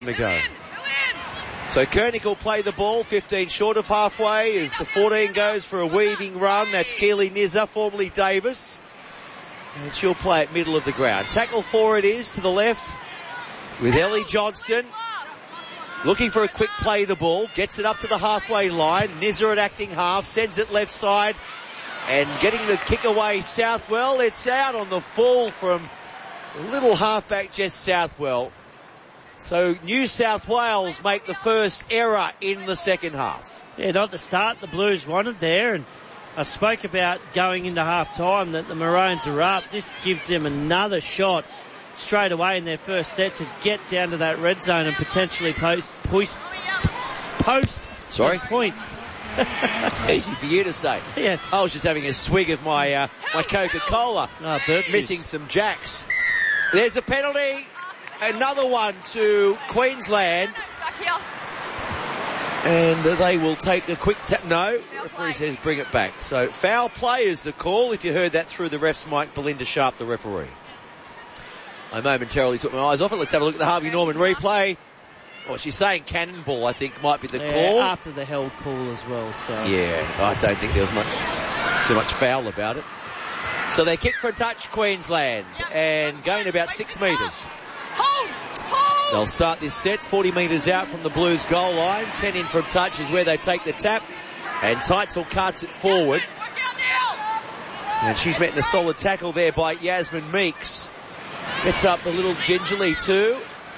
to go. So Koenig will play the ball, 15 short of halfway as the 14 goes for a weaving run. That's Keely Nizza, formerly Davis. And she'll play it middle of the ground. Tackle for it is to the left with Ellie Johnston. Looking for a quick play the ball. Gets it up to the halfway line. Nizza at acting half. Sends it left side. And getting the kick away Southwell. It's out on the full from little halfback Jess Southwell. So New South Wales make the first error in the second half. Yeah, not the start the Blues wanted there. And I spoke about going into half-time that the Maroons are up. This gives them another shot straight away in their first set to get down to that red zone and potentially post points. Easy for you to say. Yes. I was just having a swig of my Coca-Cola. Missing some jacks. There's a penalty. Another one to Queensland. And they will take a quick tap. No, the referee says bring it back. So foul play is the call. If you heard that through the ref's mic, Belinda Sharp, the referee. I momentarily took my eyes off it. Let's have a look at the Harvey Norman replay. Well, she's saying cannonball, I think, might be the call. After the held call as well. So yeah, I don't think there was too much foul about it. So they kick for a touch, Queensland, and going about 6 metres. They'll start this set 40 metres out from the Blues goal line. 10 in from touch is where they take the tap. And Teitzel carts it forward. And she's met in a solid tackle there by Yasmin Meeks. Gets up a little gingerly too.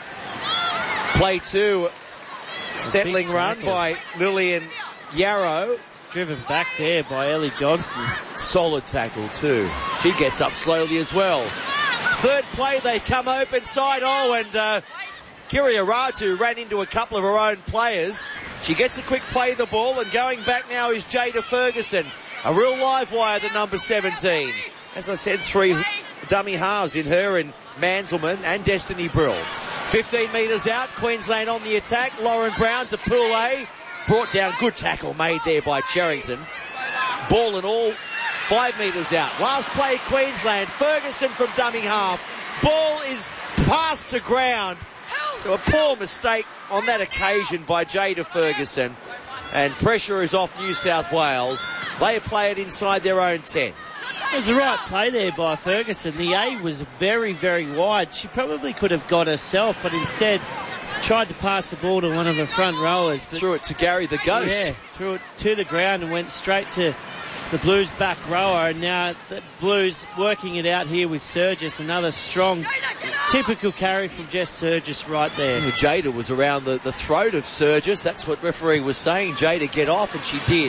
Play two. Settling run by Lillian Yarrow. Driven back there by Ellie Johnston. Solid tackle too. She gets up slowly as well. Third play, they come open side. And Kiria Ratu ran into a couple of her own players. She gets a quick play the ball, and going back now is Jada Ferguson. A real live wire, the number 17. As I said, 3 dummy halves in her and Manselman and Destiny Brill. 15 metres out, Queensland on the attack. Lauren Brown to Pool A. Brought down, good tackle made there by Cherrington. Ball and all, 5 metres out. Last play, Queensland. Ferguson from dummy half. Ball is passed to ground. So a poor mistake on that occasion by Jada Ferguson. And pressure is off New South Wales. They play it inside their own 10. It was the right play there by Ferguson. The A was very, very wide. She probably could have got herself, but instead tried to pass the ball to one of her front rowers. Threw it to Gary the Ghost. Yeah, threw it to the ground and went straight to the Blues back rower. And now the Blues working it out here with Surgis. Another strong, typical carry from Jess Surgis right there. Yeah, Jada was around the throat of Surgis. That's what referee was saying. Jada, get off, and she did.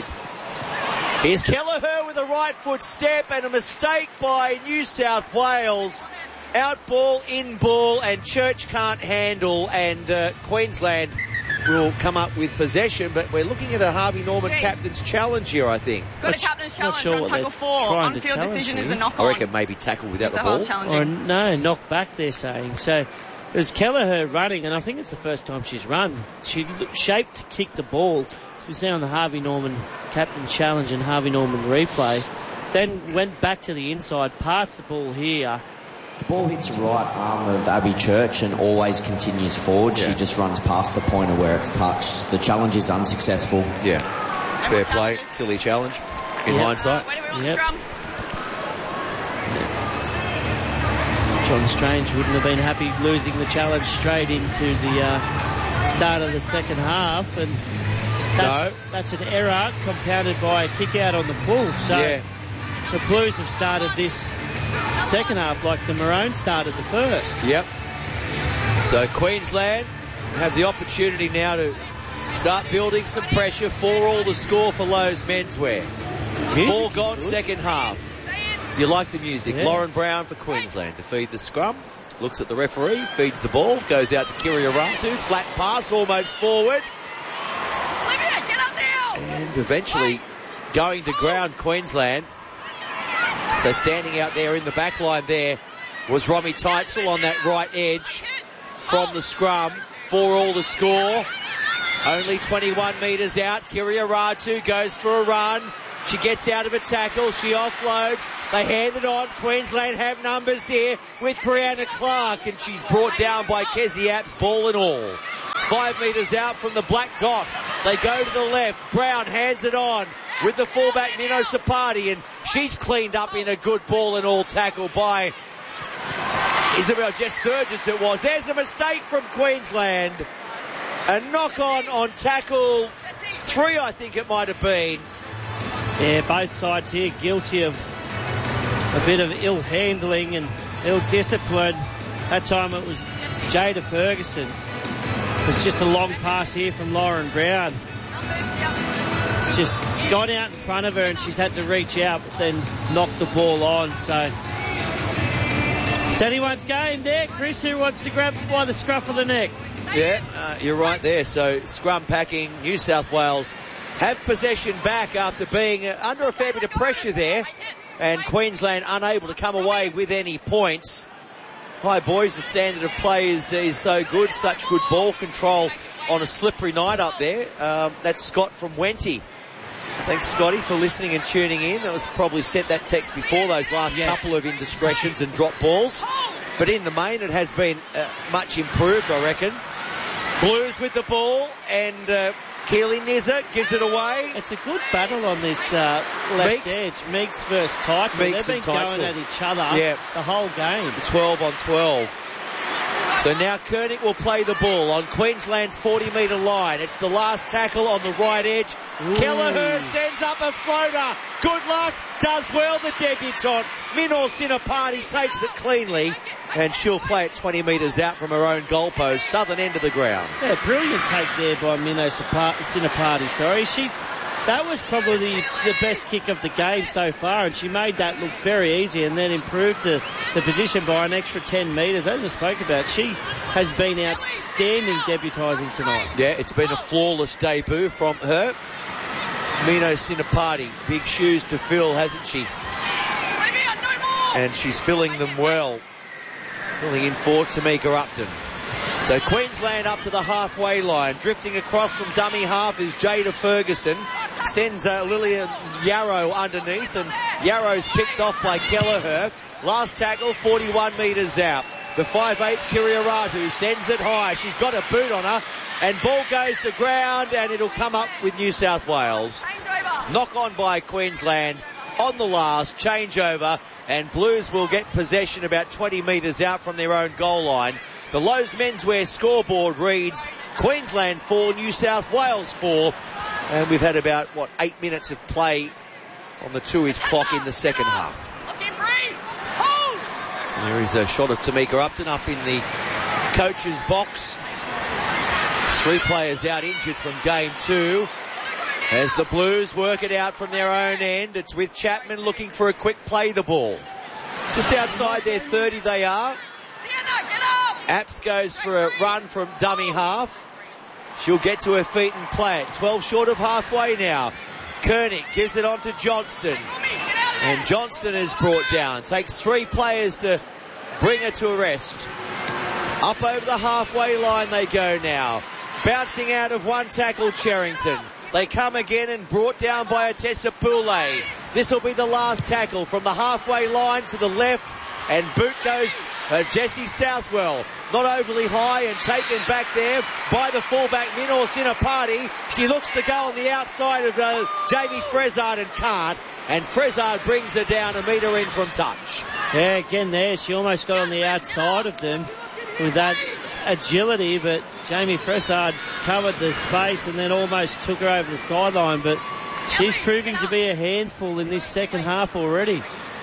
Here's Kelleher with a right foot step and a mistake by New South Wales. Out ball, in ball, and Church can't handle, and Queensland will come up with possession, but we're looking at a Harvey Norman captain's challenge here, I think. Got a captain's challenge sure on tackle 4. On-field decision is a knock-on. I reckon maybe tackle without the ball. Or no, knock back they're saying. So it was Kelleher running, and I think it's the first time she's run. She shaped to kick the ball. So we see on the Harvey Norman captain challenge and Harvey Norman replay. Then went back to the inside, passed the ball here. The ball hits the right arm of Abby Church and always continues forward. Yeah. She just runs past the pointer where it's touched. The challenge is unsuccessful. Yeah. Fair play. Silly challenge in hindsight. John Strange wouldn't have been happy losing the challenge straight into the start of the second half. And that's an error compounded by a kick out on the full. So the Blues have started this second half like the Maroons started the first. Yep. So Queensland have the opportunity now to start building some pressure. 4-all the score for Lowe's Menswear. 4 gone second half. You like the music. Yeah. Lauren Brown for Queensland to feed the scrum. Looks at the referee, feeds the ball, goes out to Kiria Ratu. Flat pass, almost forward. Olivia, get up now! And eventually going to ground, Queensland. So standing out there in the back line there was Romy Teitzel on that right edge from the scrum. 4-all the score. Only 21 metres out. Kiria Ratu goes for a run. She gets out of a tackle. She offloads. They hand it on. Queensland have numbers here with Brianna Clark, and she's brought down by Kezzy Apps, ball and all. 5 metres out from the black dot. They go to the left. Brown hands it on with the fullback Mino Sapati, and she's cleaned up in a good ball and all tackle by Isabel Jess Surgis it was. There's a mistake from Queensland. A knock on tackle 3, I think it might have been. Yeah, both sides here guilty of a bit of ill handling and ill discipline. That time it was Jada Ferguson. It was just a long pass here from Lauren Brown. It's just gone out in front of her and she's had to reach out but then knocked the ball on. So it's anyone's game there. Chris, who wants to grab by the scruff of the neck? Yeah, you're right there. So scrum packing, New South Wales have possession back after being under a fair bit of pressure there, and Queensland unable to come away with any points. Hi boys, the standard of play is so good, such good ball control on a slippery night up there. That's Scott from Wenty. Thanks, Scotty, for listening and tuning in. That was probably sent that text before those last couple of indiscretions and drop balls. But in the main, it has been much improved, I reckon. Blues with the ball, and Keely Nizza gives it away. It's a good battle on this left edge. Meeks versus Teitzel. They've been going at each other the whole game. 12 on 12. So now Koenig will play the ball on Queensland's 40-metre line. It's the last tackle on the right edge. Ooh. Kelleher sends up a floater. Good luck. Does well, the debutante. Minor Sinapati takes it cleanly, and she'll play it 20 metres out from her own goalpost, southern end of the ground. Yeah, brilliant take there by Minor Sinapati. That was probably the best kick of the game so far, and she made that look very easy and then improved the position by an extra 10 metres. As I spoke about, she has been outstanding debutising tonight. Yeah, it's been a flawless debut from her. Mino Sinapati, big shoes to fill, hasn't she? And she's filling them well. Filling in for Tamika Upton. So Queensland up to the halfway line. Drifting across from dummy half is Jada Ferguson. Sends Lillian Yarrow underneath, and Yarrow's picked off by Kelleher. Last tackle, 41 metres out. The 5'8" Kiriaratu sends it high. She's got a boot on her, and ball goes to ground, and it'll come up with New South Wales. Knock on by Queensland on the last changeover, and Blues will get possession about 20 metres out from their own goal line. The Lowe's menswear scoreboard reads Queensland 4, New South Wales 4, and we've had about 8 minutes of play on the 2-inch clock in the second half. There is a shot of Tamika Upton up in the coach's box. 3 players out injured from game 2. As the Blues work it out from their own end, it's with Chapman looking for a quick play the ball. Just outside their 30 they are. Apps goes for a run from dummy half. She'll get to her feet and play it. 12 short of halfway now. Koenig gives it on to Johnston. And Johnston is brought down. Takes 3 players to bring her to a rest. Up over the halfway line they go now. Bouncing out of one tackle, Cherrington. They come again and brought down by Atessa Poulet. This will be the last tackle from the halfway line to the left. And boot goes Jessie Southwell. Not overly high and taken back there by the fullback Minor Sinapati. She looks to go on the outside of Jamie Frezard and can't. And Frezard brings her down a metre in from touch. Yeah, again there, she almost got on the outside of them with that agility, but Jamie Frezard covered the space and then almost took her over the sideline. But she's proving to be a handful in this second half already.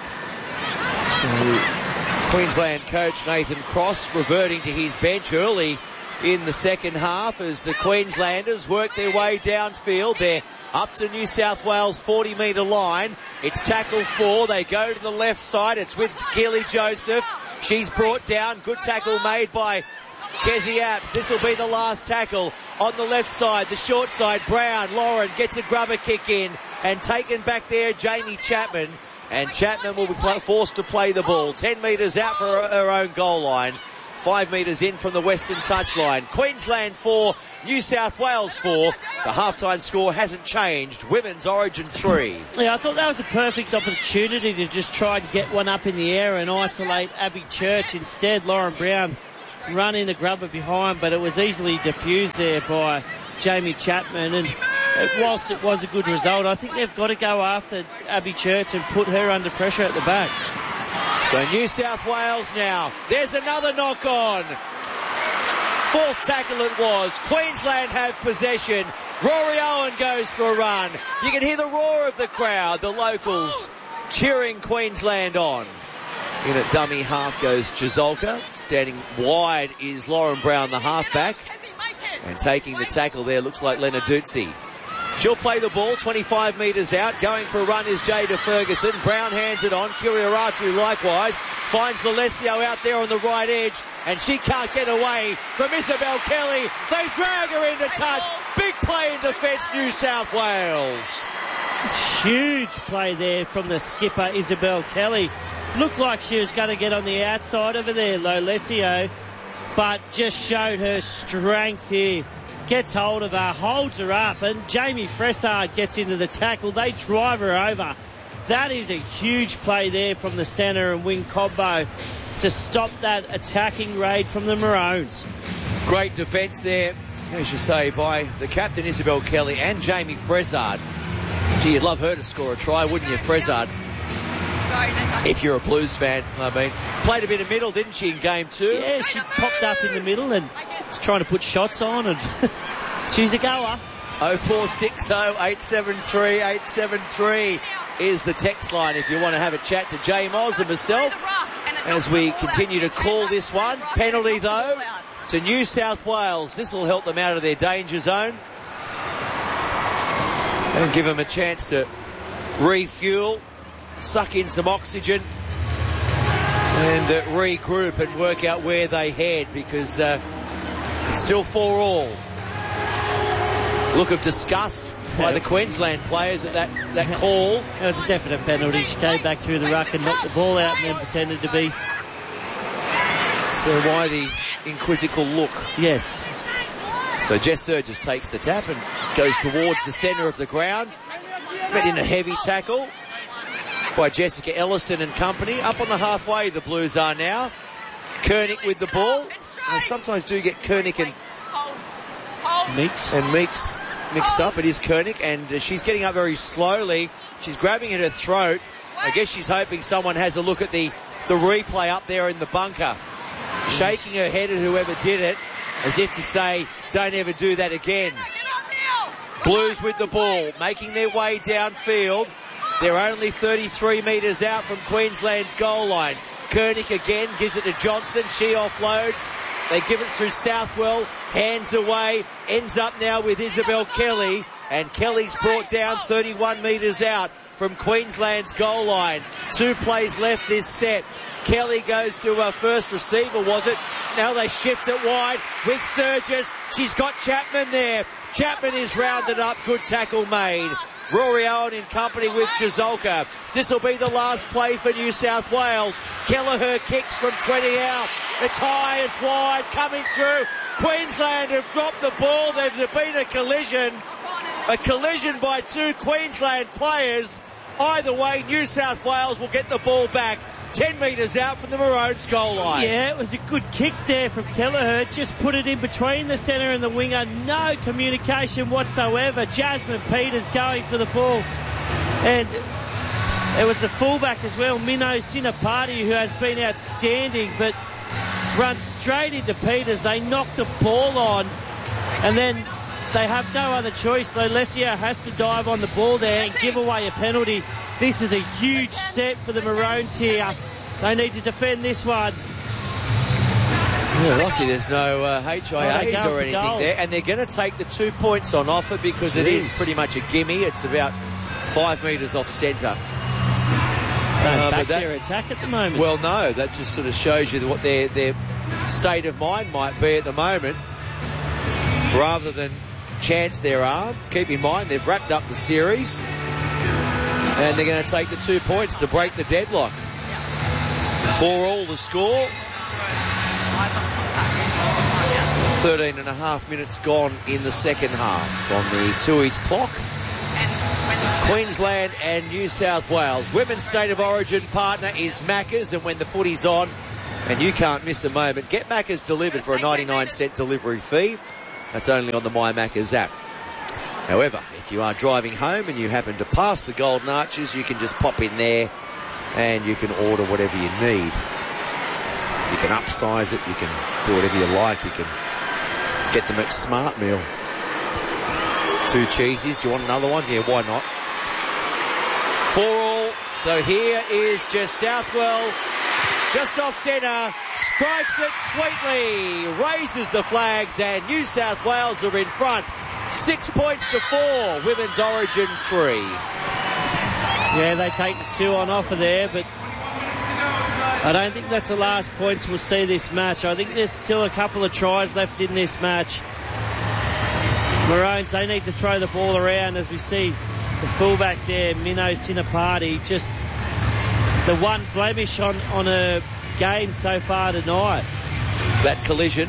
So Queensland coach Nathan Cross reverting to his bench early in the second half as the Queenslanders work their way downfield. They're up to New South Wales 40-metre line. It's tackle 4. They go to the left side. It's with Keely Joseph. She's brought down. Good tackle made by Kezzy Apps. This will be the last tackle on the left side. The short side, Brown. Lauren gets a grubber kick in and taken back there, Jamie Chapman. And Chapman will be forced to play the ball. 10 metres out for her own goal line. 5 metres in from the western touchline. Queensland 4, New South Wales 4. The half-time score hasn't changed. Women's Origin 3. Yeah, I thought that was a perfect opportunity to just try and get one up in the air and isolate Abby Church. Instead, Lauren Brown run in a grubber behind, but it was easily diffused there by Jamie Chapman. And whilst it was a good result, I think they've got to go after Abby Church and put her under pressure at the back. So New South Wales now. There's another knock on. Fourth tackle it was. Queensland have possession. Rory Owen goes for a run. You can hear the roar of the crowd, the locals cheering Queensland on. In at dummy half goes Jazolka. Standing wide is Lauren Brown, the halfback. And taking the tackle there looks like Lena Dutzy. She'll play the ball 25 metres out. Going for a run is Jada Ferguson. Brown hands it on. Kiriaratu likewise. Finds Alessio out there on the right edge. And she can't get away from Isabel Kelly. They drag her into touch. Big play in defence, New South Wales. Huge play there from the skipper, Isabel Kelly. Looked like she was going to get on the outside over there, Lolesio, but just showed her strength here. Gets hold of her, holds her up, and Jamie Fressard gets into the tackle. They drive her over. That is a huge play there from the centre and wing combo to stop that attacking raid from the Maroons. Great defence there, as you say, by the captain, Isabel Kelly, and Jamie Fressard. Gee, you'd love her to score a try, wouldn't you, Fressard? If you're a Blues fan, I mean. Played a bit of middle, didn't she, in game 2? Yeah, she popped up in the middle and was trying to put shots on, and she's a goer. 0460 873 873 is the text line if you want to have a chat to Jay Moz and myself as we continue to call this one. Penalty, though, to New South Wales. This will help them out of their danger zone and give them a chance to refuel, suck in some oxygen and regroup and work out where they head, because it's still 4-all. Look of disgust by the Queensland players at that call. That was a definite penalty. She came back through the ruck and knocked the ball out and then pretended to be. So why the inquisical look? Yes. So Jess Surges takes the tap and goes towards the centre of the ground. Met in a heavy tackle by Jessica Elliston and company. Up on the halfway the Blues are now. Koenig with the ball. I sometimes do get Koenig and Meeks mixed up. It is Koenig, and she's getting up very slowly. She's grabbing at her throat. I guess she's hoping someone has a look at the replay up there in the bunker. Shaking her head at whoever did it, as if to say, don't ever do that again. Blues with the ball, making their way downfield. They're only 33 metres out from Queensland's goal line. Koenig again gives it to Johnson. She offloads. They give it through Southwell. Hands away. Ends up now with Isabel Kelly. And Kelly's brought down 31 metres out from Queensland's goal line. 2 plays left this set. Kelly goes to her first receiver, was it? Now they shift it wide with Surges. She's got Chapman there. Chapman is rounded up. Good tackle made. Rory Owen in company with Jazolka. This will be the last play for New South Wales. Kelleher kicks from 20 out. It's high, it's wide, coming through. Queensland have dropped the ball. There's been a collision. A collision by 2 Queensland players. Either way, New South Wales will get the ball back 10 metres out from the Maroons' goal line. Yeah, it was a good kick there from Kelleher. Just put it in between the centre and the winger. No communication whatsoever. Jasmine Peters going for the ball. And it was the fullback as well, Minnow Sinapati, who has been outstanding, but runs straight into Peters. They knock the ball on, and then they have no other choice. Lolesio has to dive on the ball there and give away a penalty. This is a huge set for the Maroons here. They need to defend this one. Yeah, lucky there's no HIAs or anything there. And they're going to take the 2 points on offer because it is pretty much a gimme. It's about 5 metres off centre. Back their attack at the moment. Well, no, that just sort of shows you what their state of mind might be at the moment. Rather than chance their arm. Keep in mind, they've wrapped up the series. And they're going to take the 2 points to break the deadlock. 4-all the score. 13 and a half minutes gone in the second half on the Tui's clock. Queensland and New South Wales. Women's State of Origin partner is Macca's, and when the footy's on, and you can't miss a moment, get Macca's delivered for a 99-cent delivery fee. That's only on the My Macca's app. However, if you are driving home and you happen to pass the Golden Arches, you can just pop in there and you can order whatever you need. You can upsize it, you can do whatever you like, you can get the McSmart meal. 2 cheesies, do you want another one? Yeah, why not? 4 all, so here is Jess Southwell, just off centre, strikes it sweetly, raises the flags, and New South Wales are in front. 6 points to 4, Women's Origin 3. Yeah, they take the 2 on offer there, but I don't think that's the last points we'll see this match. I think there's still a couple of tries left in this match. Maroons, they need to throw the ball around, as we see the fullback there, Minnow Sinapati, just the one blemish on a game so far tonight. That collision.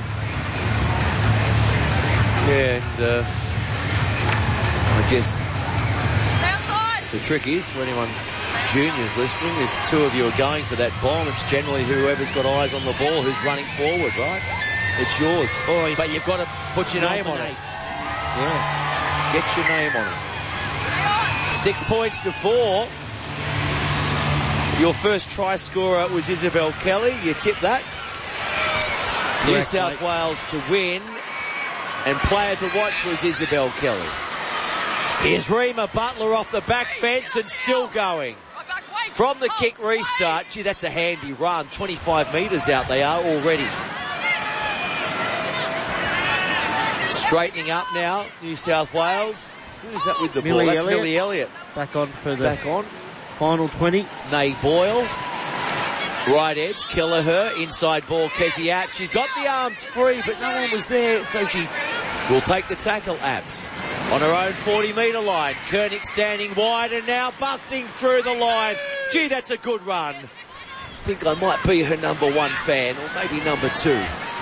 Yeah, and I guess the trick is, for anyone juniors listening, if 2 of you are going for that bomb, it's generally whoever's got eyes on the ball who's running forward, right? It's yours. But you've got to put your name on it. Yeah. Get your name on it. 6 points to 4. Your first try scorer was Isabel Kelly. You tipped that. New South Wales to win. And player to watch was Isabel Kelly. Here's Rima Butler off the back fence and still going. From the kick restart. Gee, that's a handy run. 25 metres out they are already. Straightening up now, New South Wales. Who is that with the ball? That's Millie Elliott. Back on for the final 20. Nay Boyle. Right edge, Kelleher. Inside ball, Keziat. She's got the arms free, but no one was there, so she will take the tackle. Abs on her own 40-metre line. Koenig standing wide and now busting through the line. Gee, that's a good run. I think I might be her number 1 fan, or maybe number 2.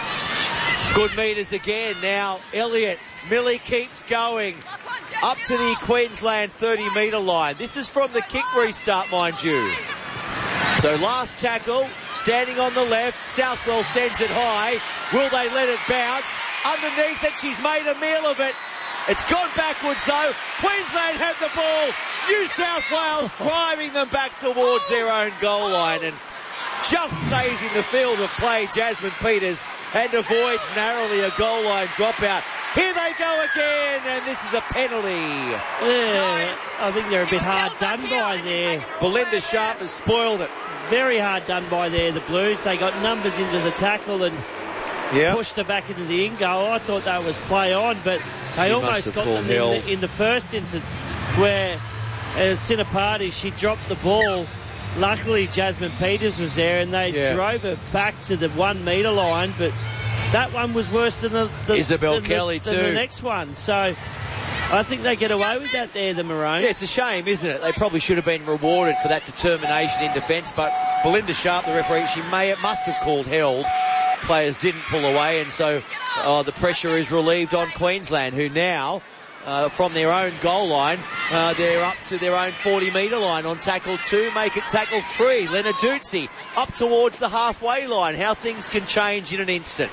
Good metres again now. Elliott. Millie keeps going. Up to the Queensland 30-metre line. This is from the kick restart, mind you. So last tackle, standing on the left. Southwell sends it high. Will they let it bounce? Underneath it, she's made a meal of it. It's gone backwards though. Queensland have the ball. New South Wales driving them back towards their own goal line, and just stays in the field of play, Jasmine Peters, and avoids narrowly a goal line dropout. Here they go again, and this is a penalty. Yeah, I think they're a bit hard done by there. Belinda Sharp has spoiled it. Very hard done by there, the Blues. They got numbers into the tackle and pushed her back into the in goal. I thought that was play on, but they almost got them in the first instance where Sinapati, she dropped the ball. Luckily, Jasmine Peters was there, and they drove her back to the 1 metre line, but that one was worse than the Isabel Kelly too. The next one. So I think they get away with that there, the Maroons. Yeah, it's a shame, isn't it? They probably should have been rewarded for that determination in defence, but Belinda Sharp, the referee, must have called held. Players didn't pull away, and so the pressure is relieved on Queensland, who now, from their own goal line, they're up to their own 40-metre line on tackle 2, make it tackle 3. Lenarduzzi up towards the halfway line. How things can change in an instant.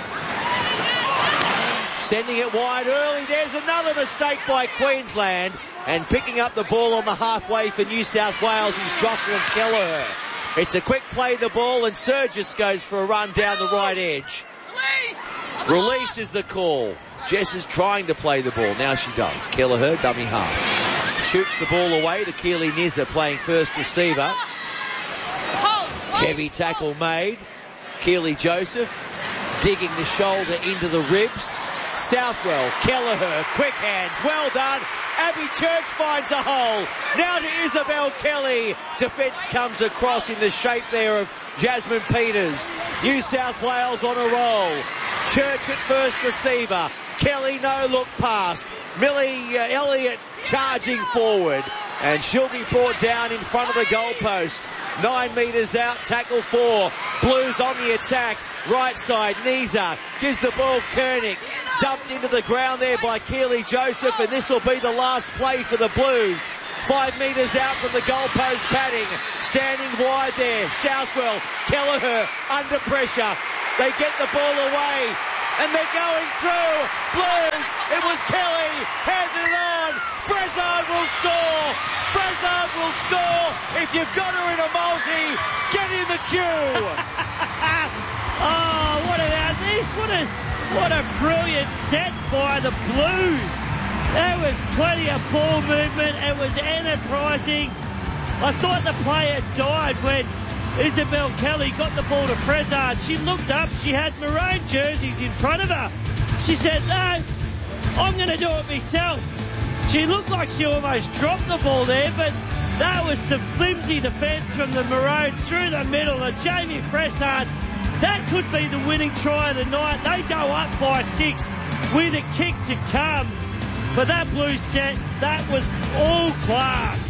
Sending it wide early. There's another mistake by Queensland, and picking up the ball on the halfway for New South Wales is Jocelyn Kelleher. It's a quick play the ball, and Surgis goes for a run down the right edge. Release is the call. Jess is trying to play the ball. Now she does. Kelleher, dummy half. Shoots the ball away to Keely Nizza, playing first receiver. Heavy tackle made. Keely Joseph digging the shoulder into the ribs. Southwell, Kelleher, quick hands, well done. Abby Church finds a hole. Now to Isabel Kelly. Defence comes across in the shape there of Jasmine Peters. New South Wales on a roll. Church at first receiver. Kelly, no look past. Millie Elliott charging forward. And she'll be brought down in front of the goalpost. 9 metres out, tackle 4. Blues on the attack. Right side, Nisa gives the ball Koenig. Dumped into the ground there by Keely Joseph, and this will be the last play for the Blues. 5 metres out from the goalpost padding. Standing wide there, Southwell. Kelleher under pressure. They get the ball away, and they're going through. Blues, it was Kelly, handed it on. Frezard will score. Frezard will score. If you've got her in a multi, get in the queue. Oh, what about this? What a brilliant set by the Blues. There was plenty of ball movement. It was enterprising. I thought the play had died when Isabel Kelly got the ball to Frezard. She looked up. She had maroon jerseys in front of her. She said, no, I'm going to do it myself. She looked like she almost dropped the ball there, but that was some flimsy defence from the Maroons through the middle. And Jamie Frezard, that could be the winning try of the night. They go up by 6 with a kick to come. But that Blues set, that was all class.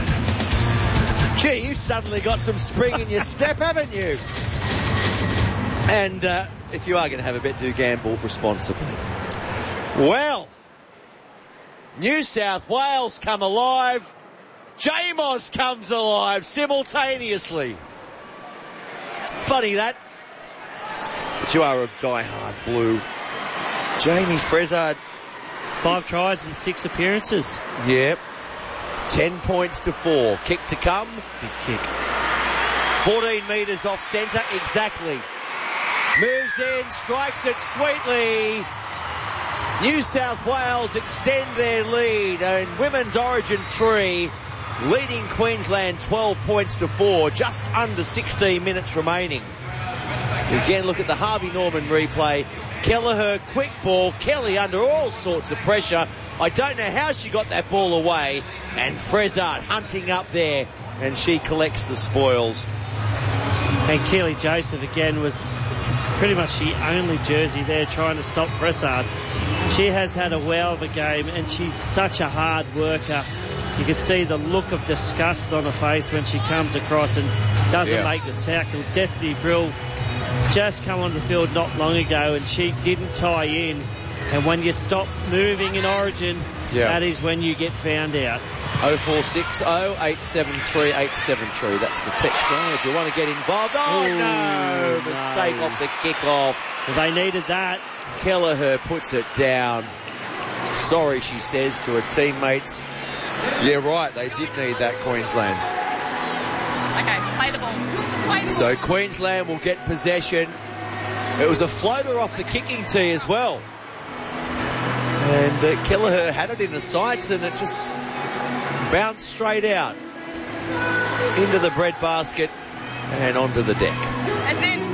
Gee, you've suddenly got some spring in your step, haven't you? And if you are going to have a bet, do gamble responsibly. Well, New South Wales come alive. Jamos comes alive simultaneously. Funny that. But you are a die-hard Blue. Jamie Frezard. 5 tries and 6 appearances. Yep. 10 points to 4. Kick to come. Big kick. 14 metres off centre. Exactly. Moves in. Strikes it sweetly. New South Wales extend their lead. And Women's Origin 3 leading Queensland 12 points to 4. Just under 16 minutes remaining. Again, look at the Harvey Norman replay. Kelleher, quick ball. Kelly under all sorts of pressure. I don't know how she got that ball away. And Frezard hunting up there. And she collects the spoils. And Keely Joseph again was pretty much the only jersey there trying to stop Frezard. She has had a wow of a game, and she's such a hard worker. You can see the look of disgust on her face when she comes across and doesn't make the tackle. Destiny Brill just come on the field not long ago, and she didn't tie in. And when you stop moving in Origin, that is when you get found out. 0460 873 873. That's the text line if you want to get involved. No! Mistake off the kick-off. Well, they needed that. Kelleher puts it down. Sorry, she says to her teammates. Yeah, right, they did need that, Queensland. Okay, play the ball. Play the ball. So Queensland will get possession. It was a floater off the kicking tee as well. And Kelleher had it in the sights, and it just bounced straight out into the breadbasket and onto the deck. And then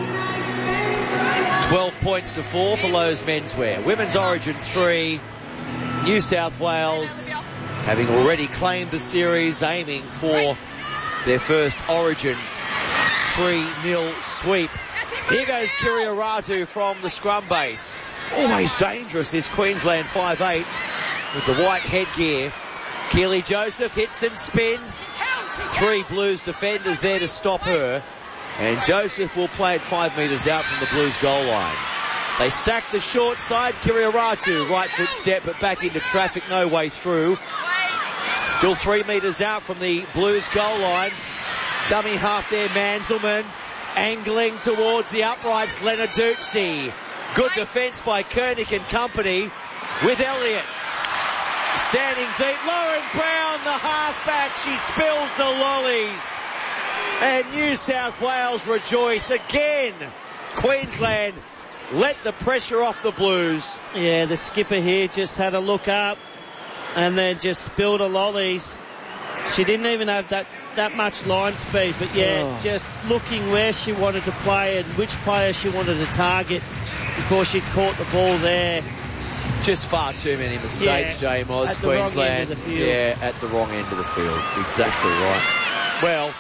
12 points to 4 for Lowe's Menswear. Women's Origin 3. New South Wales having already claimed the series, aiming for their first Origin 3-0 sweep. Here goes Kiriaratu from the scrum base. Always dangerous, this Queensland 5'8", with the white headgear. Keely Joseph hits and spins. 3 Blues defenders there to stop her. And Joseph will play it 5 metres out from the Blues goal line. They stack the short side. Kiriaratu, right foot step, but back into traffic, no way through. Still 3 metres out from the Blues goal line. Dummy half there, Manzelmann. Angling towards the uprights, Lenarduzzi. Good defence by Koenig and company with Elliott. Standing deep, Lauren Brown, the halfback. She spills the lollies. And New South Wales rejoice again. Queensland let the pressure off the Blues. Yeah, the skipper here just had a look up and then just spilled her lollies. She didn't even have that much line speed, but just looking where she wanted to play and which player she wanted to target before she'd caught the ball there. Just far too many mistakes, J-Moz, Queensland. Yeah, at the wrong end of the field. Exactly right. Well,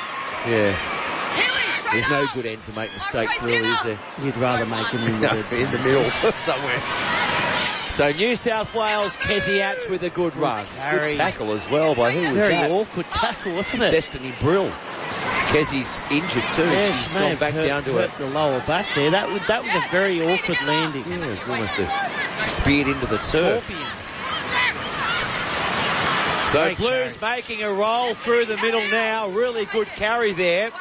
there's no good end to make mistakes, really, is there? You'd rather make them in the middle somewhere. So New South Wales, Kezzy Apps with a good run. Good tackle as well by who was Very that? awkward tackle, wasn't it? Destiny Brill. Kezzy's injured too. Yeah, she's gone back down to the lower back there. That was a very awkward landing. Yeah, it was almost she speared into the surf. Scorpion. So Great Blues carry. making a roll through the middle now. Really good carry there.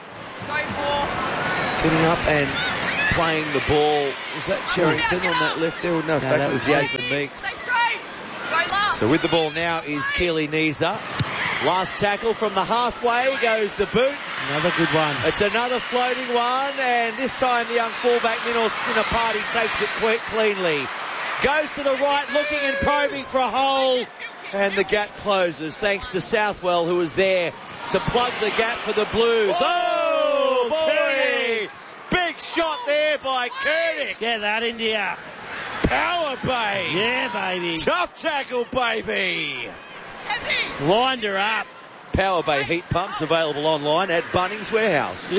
Getting up and playing the ball. Was that Sherrington on that left there? No, that was Yasmin Meeks. So with the ball now is Keely Neza. Last tackle from the halfway goes the boot. Another good one. It's another floating one, and this time the young fullback Minor Sinapati takes it cleanly. Goes to the right, looking and probing for a hole, and the gap closes thanks to Southwell, who was there to plug the gap for the Blues. Oh, boy! Big shot there by Kurdick. Get that, India. Power Bay. Yeah, baby. Tough tackle, baby. Lined her up. Power Bay heat pumps available online at Bunnings Warehouse.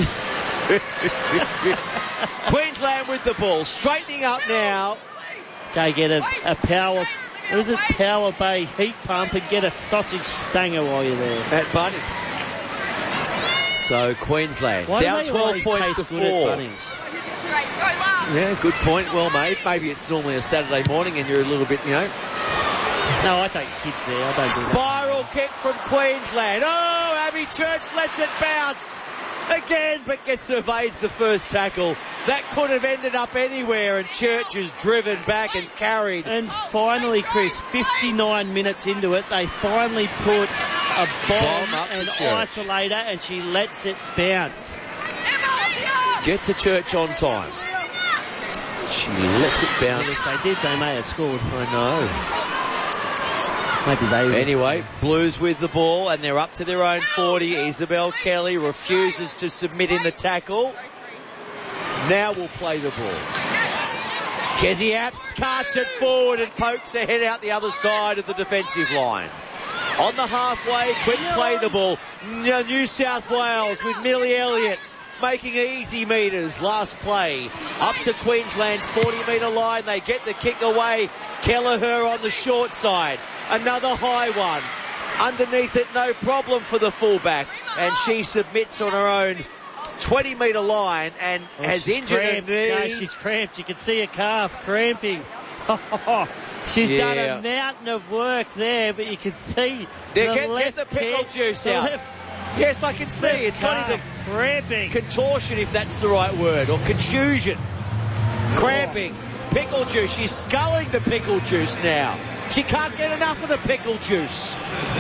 Queensland with the ball, straightening up now. Go get a Power Bay heat pump and get a sausage sanger while you're there. At Bunnings. So Queensland Why down do they 12 always points taste to good 4. at Bunnings? Yeah, good point, well made. Maybe it's normally a Saturday morning and you're a little bit, No, I take kids there. I don't do Spiral kick from Queensland. Oh, Abby Church lets it bounce again, but evades the first tackle. That could have ended up anywhere, and Church is driven back and carried. And finally, Chris, 59 minutes into it, they finally put a bomb up to and Church. isolator, and she lets it bounce. Get to Church on time. She lets it And bounce. if they did, they may have scored. I know. Maybe they would. Anyway, Blues with the ball, and they're up to their own 40. Isabel Kelly refuses to submit in the tackle. Now we'll play the ball. Kezzy Apps carts it forward and pokes her head out the other side of the defensive line. On the halfway, quick play the ball. New South Wales with Millie Elliott making easy metres. Last play up to Queensland's 40-metre line. They get the kick away. Kelleher on the short side. Another high one. Underneath it, no problem for the fullback. And she submits on her own 20-metre line and has injured her knee. No, she's cramped. You can see her calf cramping. She's done a mountain of work there, but you can see Get the pickle juice out. Yes, I can see. It's got into cramping. Contortion, if that's the right word, or contusion. Cramping. Pickle juice. She's sculling the pickle juice now. She can't get enough of the pickle juice.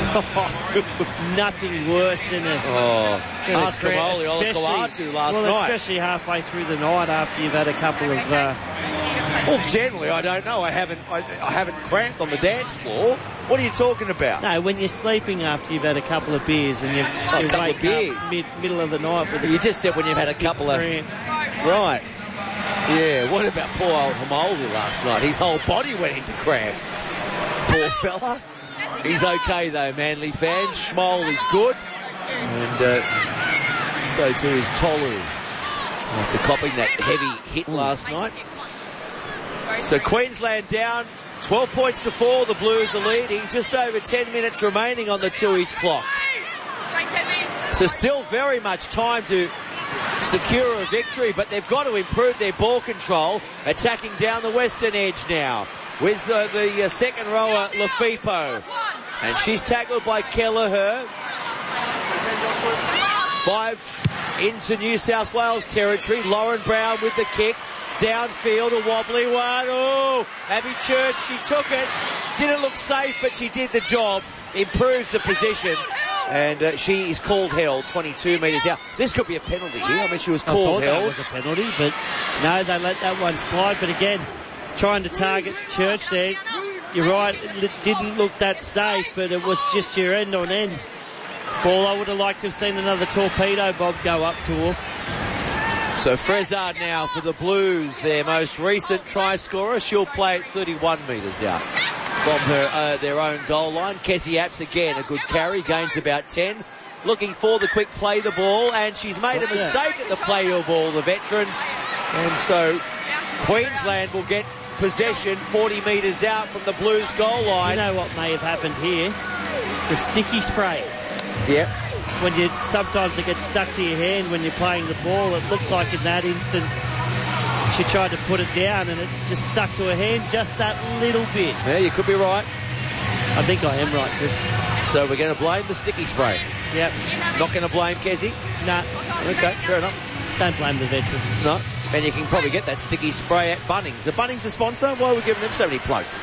Nothing worse than ask Kamoli Olakau'atu last night. Especially halfway through the night after you've had a couple of... Well, generally, I don't know. I haven't cramped on the dance floor. What are you talking about? No, when you're sleeping after you've had a couple of beers and you wake up middle of the night. With you just said when you've had a couple of... Right. Yeah, what about poor old Hamoldi last night? His whole body went into cramp. Poor fella. He's okay though, Manly fans. Schmoll is good. And so too is Tolu. After copying that heavy hit last night. So Queensland down 12 points to 4. The Blues are leading. Just over 10 minutes remaining on the Tooheys clock. So still very much time to secure a victory, but they've got to improve their ball control. Attacking down the western edge now with the second rower, Lafepo. And she's tackled by Kelleher. 5 into New South Wales territory. Lauren Brown with the kick. Downfield, a wobbly one. Oh, Abby Church, she took it. Didn't look safe, but she did the job. Improves the position. And she is called held, 22 metres out. This could be a penalty here. I mean, she was called held. That was a penalty, but no, they let that one slide. But again, trying to target Church there. You're right, it didn't look that safe, but it was just your end on end. Ball, I would have liked to have seen another torpedo bob go up to her. So Frezard now for the Blues, their most recent try scorer. She'll play at 31 metres out from their own goal line. Kezzy Apps again, a good carry, gains about 10. Looking for the quick play the ball, and she's made a mistake at the play of ball, the veteran. And so Queensland will get possession 40 metres out from the Blues goal line. You know what may have happened here? The sticky spray. Yep. When sometimes it gets stuck to your hand when you're playing the ball. It looked like in that instant she tried to put it down and it just stuck to her hand just that little bit. Yeah, you could be right. I think I am right, Chris. So we're going to blame the sticky spray. Yep. Not going to blame Kessie? Nah. Okay, fair enough. Don't blame the veteran. No. And you can probably get that sticky spray at Bunnings. Are Bunnings a sponsor? Why are we giving them so many plugs?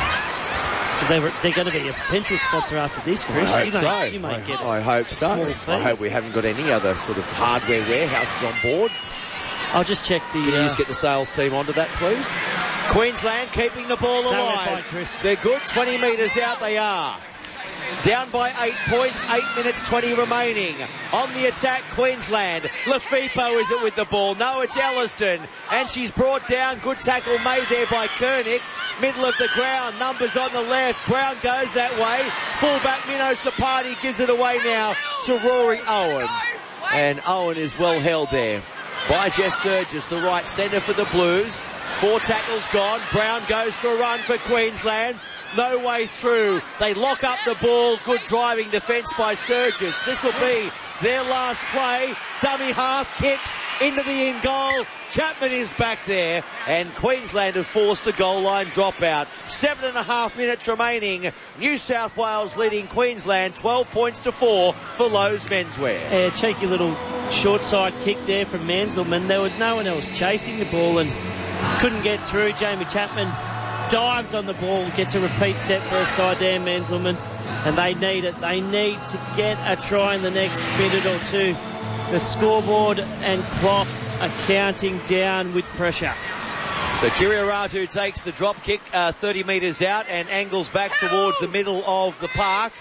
They're going to be a potential sponsor after this, Chris. I hope so. You may get I hope so. I hope we haven't got any other sort of hardware warehouses on board. I'll just check the... Can you just get the sales team onto that, please? Queensland keeping the ball alive. They're good. 20 metres out they are. Down by 8 points, 8 minutes 20 remaining. On the attack, Queensland. Lefepo is it with the ball? No, it's Elliston. And she's brought down. Good tackle made there by Kernick. Middle of the ground, numbers on the left. Brown goes that way. Fullback Mino Sapati gives it away now to Rory Owen. And Owen is well held there by Jess Surgis, the right centre for the Blues. 4 tackles gone. Brown goes for a run for Queensland. No way through. They lock up the ball. Good driving defence by Surgis. This will be their last play. Dummy half kicks into the in goal. Chapman is back there. And Queensland have forced a goal line dropout. 7.5 minutes remaining. New South Wales leading Queensland 12 points to 4 for Lowe's Menswear. A cheeky little short side kick there from Manselman. There was no one else chasing the ball and couldn't get through. Jamie Chapman dives on the ball, gets a repeat set for a side there, Manselman, and they need it. They need to get a try in the next minute or two. The scoreboard and clock are counting down with pressure. So Kiria Raju takes the drop kick 30 metres out and angles back towards the middle of the park.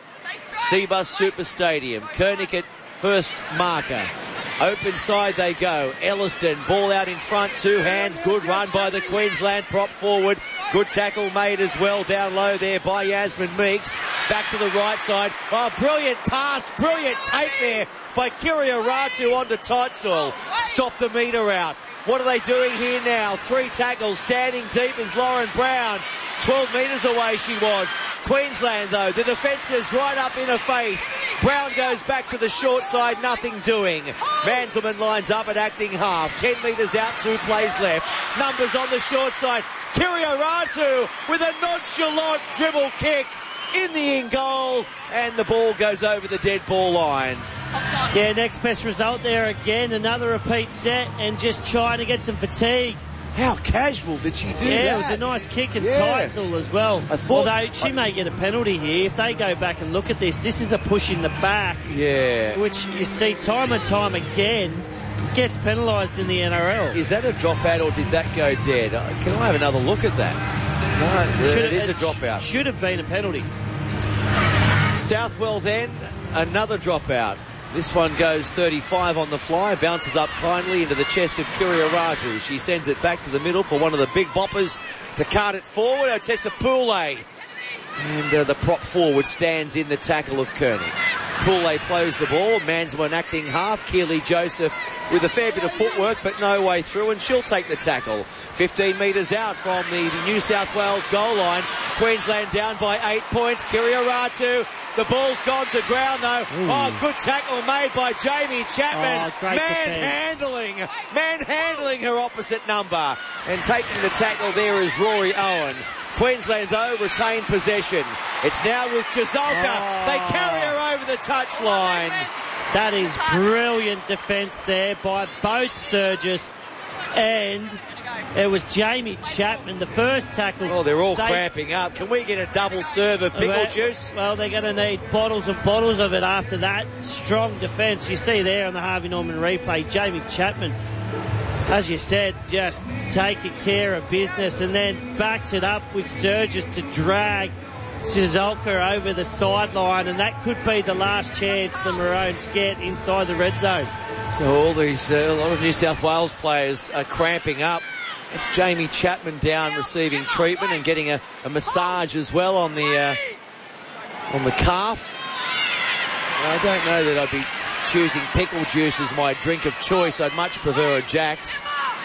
Cbus Super Stadium. Kernick at first marker. Open side they go. Elliston, ball out in front, 2 hands. Good run by the Queensland prop forward. Good tackle made as well down low there by Yasmin Meeks. Back to the right side. Oh, brilliant pass, brilliant take there by Kiria Ratu onto tight soil. Stop the meter out. What are they doing here now? 3 tackles, standing deep is Lauren Brown. 12 metres away she was. Queensland, though, the defence is right up in her face. Brown goes back to the short side, nothing doing. Manselman lines up at acting half. 10 metres out, 2 plays left. Numbers on the short side. Kiria Ratu with a nonchalant dribble kick in the in goal, and the ball goes over the dead ball line. Yeah, next best result there again. Another repeat set and just trying to get some fatigue. How casual did she do that? Yeah, it was a nice kick and title as well. Although she may get a penalty here. If they go back and look at this is a push in the back. Yeah. Which you see time and time again gets penalised in the NRL. Is that a dropout or did that go dead? Can I have another look at that? No, it is a dropout. Should have been a penalty. Southwell then, another dropout. This one goes 35 on the fly, bounces up kindly into the chest of Kiria Raju. She sends it back to the middle for one of the big boppers to cart it forward. Otessa Poulay. And the prop forward stands in the tackle of Kernick. Poulay plays the ball. Mansman acting half. Keely Joseph with a fair bit of footwork, but no way through, and she'll take the tackle. 15 metres out from the New South Wales goal line. Queensland down by 8 points. Kiria Ratu. The ball's gone to ground though. Ooh. Oh, good tackle made by Jamie Chapman. Manhandling her opposite number. And taking the tackle there is Rory Owen. Queensland though retain possession. It's now with Chazalka. They carry her over the touchline. That is brilliant defence there by both Surgis, and it was Jamie Chapman, the first tackle. Oh, they're all cramping up. Can we get a double serve of pickle juice? Well, they're going to need bottles and bottles of it after that strong defence. You see there on the Harvey Norman replay, Jamie Chapman, as you said, just taking care of business and then backs it up with Surgis to drag Sizalka over the sideline, and that could be the last chance the Maroons get inside the red zone. So all these, a lot of New South Wales players are cramping up. It's Jamie Chapman down receiving treatment and getting a massage as well on the calf. I don't know that I'd be choosing pickle juice as my drink of choice. I'd much prefer a Jack's.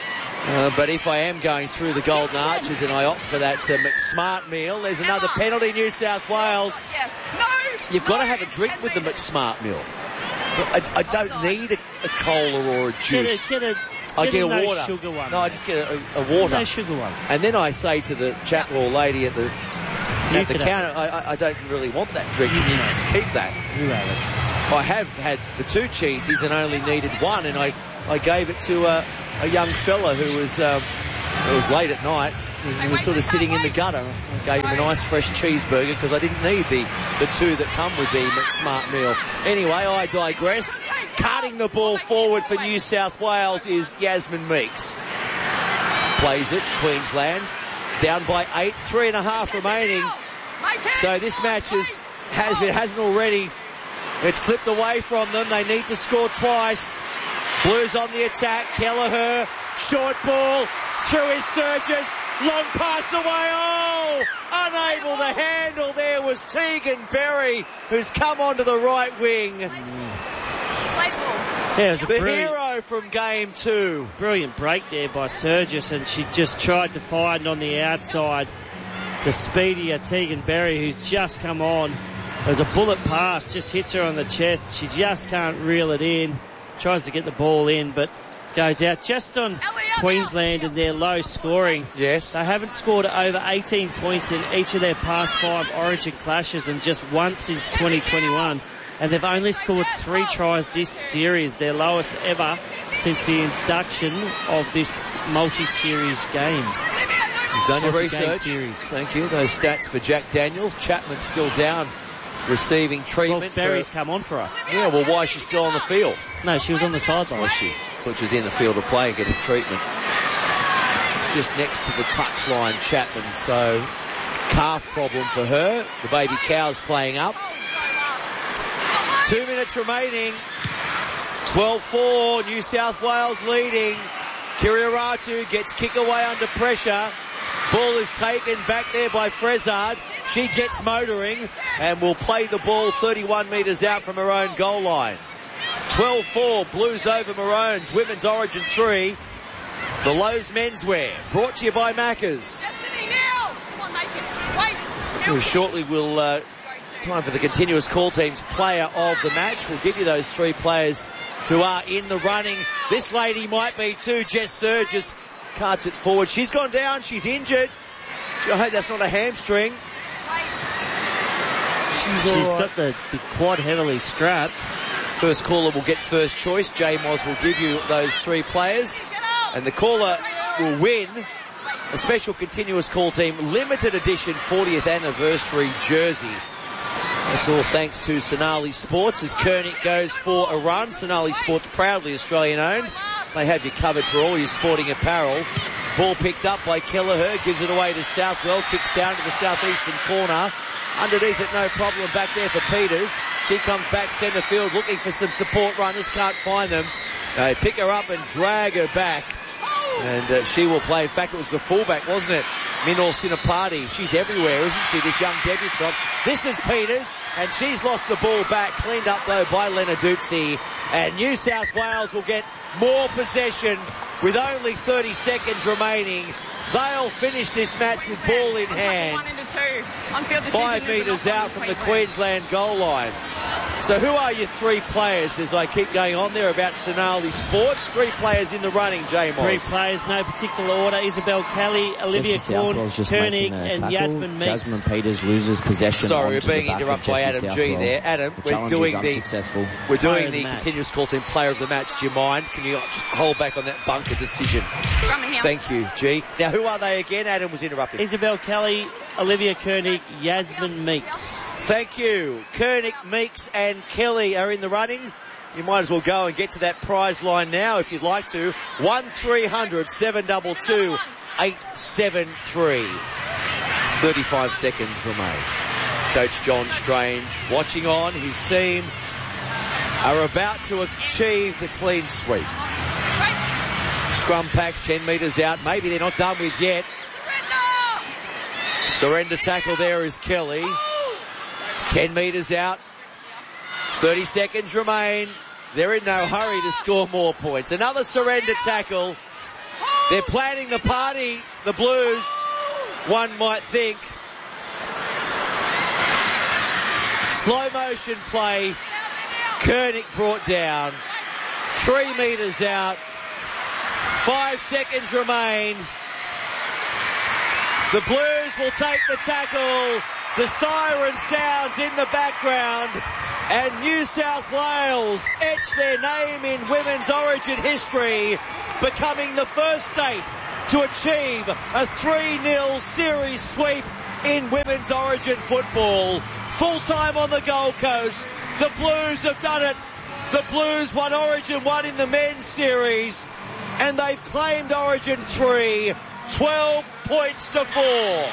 But if I am going through the Golden Arches and I opt for that McSmart meal, there's another penalty, New South Wales. Yes. No. You've got to have a drink with the McSmart meal. I don't need a cola or a juice. I get a water. Sugar one. No, I just get a water. No sugar one. And then I say to the chap or lady at the counter, I don't really want that drink. Can you just keep that? You have it. I have had the 2 cheesies and only needed one, and I gave it to a young fella who was it was late at night. He was sort of sitting in the gutter. I gave him a nice fresh cheeseburger because I didn't need the 2 that come with the McSmart meal. Anyway, I digress. Carting the ball forward for New South Wales is Yasmin Meeks. Plays it, Queensland. Down by 8, 3.5 remaining. So this match if it hasn't already, it's slipped away from them. They need to score twice. Blues on the attack. Kelleher, short ball, through his Surges, long pass away. Oh, unable to handle there was Tegan Berry, who's come onto the right wing. Yeah, it was the hero from game 2. Brilliant break there by Surges, and she just tried to find on the outside the speedier Tegan Berry, who's just come on. There's a bullet pass, just hits her on the chest. She just can't reel it in. Tries to get the ball in, but goes out just on Queensland and their low scoring. Yes. They haven't scored over 18 points in each of their past 5 Origin clashes and just once since 2021. And they've only scored 3 tries this series, their lowest ever since the induction of this multi-series game. You've done your research. Series. Thank you. Those stats for Jack Daniels. Chapman's still down, receiving treatment. Well, Berry's come on for her. Yeah, well, why is she still on the field? No, she was on the sideline. Was she? I thought she was in the field of play getting treatment. Just next to the touchline, Chapman. So, calf problem for her. The baby cow's playing up. 2 minutes remaining. 12-4. New South Wales leading. Kiriaratu gets kick away under pressure. Ball is taken back there by Frezard. She gets motoring and will play the ball 31 metres out from her own goal line. 12-4, Blues over Maroons. Women's Origin 3. The Lowe's Menswear. Brought to you by Macca's. Shortly we'll time for the continuous call team's player of the match. We'll give you those 3 players who are in the running. This lady might be too. Jess Surges carts it forward. She's gone down. She's injured. I hope that's not a hamstring. She's got the quad heavily strapped. First caller will get first choice. J Moz will give you those 3 players. And the caller will win a special continuous call team limited edition 40th anniversary jersey. That's all thanks to Sonali Sports as Koenig goes for a run. Sonali Sports, proudly Australian owned. They have you covered for all your sporting apparel. Ball picked up by Kelleher, gives it away to Southwell, kicks down to the southeastern corner. Underneath it, no problem, back there for Peters. She comes back centre field looking for some support runners, can't find them. They pick her up and drag her back. And she will play. In fact, it was the fullback, wasn't it? Minor Sinapati. She's everywhere, isn't she, this young debutante? This is Peters, and she's lost the ball back. Cleaned up, though, by Lenarduzzi. And New South Wales will get more possession with only 30 seconds remaining. They'll finish this match with ball in hand. 5 metres out from the Queensland goal line. So who are your 3 players as I keep going on there about Sonali Sports? 3 players in the running, J Moz. 3 players, no particular order. Isabel Kelly, Olivia Koenig and Yasmin Meeks. Jasmine Peters loses possession. Sorry, we're being interrupted by Adam G there. Adam, we're doing the continuous call team player of the match. Do you mind? Can you just hold back on that bunker decision? Thank you, G. Now, who are they again? Adam was interrupted. Isabel Kelly, Olivia Koenig, Yasmin Meeks. Thank you. Koenig, Meeks and Kelly are in the running. You might as well go and get to that prize line now if you'd like to. 1300 722 873. 35 seconds remain. Coach John Strange watching on. His team are about to achieve the clean sweep. Scrum packs 10 metres out. Maybe they're not done with yet. Surrender tackle there is Kelly. 10 metres out. 30 seconds remain. They're in no hurry to score more points. Another surrender tackle. They're planning the party, the Blues, one might think. Slow motion play. Koenig brought down. 3 metres out. 5 seconds remain. The Blues will take the tackle. The siren sounds in the background. And New South Wales etch their name in women's origin history, becoming the first state to achieve a 3-0 series sweep in women's origin football. Full time on the Gold Coast. The Blues have done it. The Blues won Origin 1 in the men's series, and they've claimed Origin 3, 12 points to 4.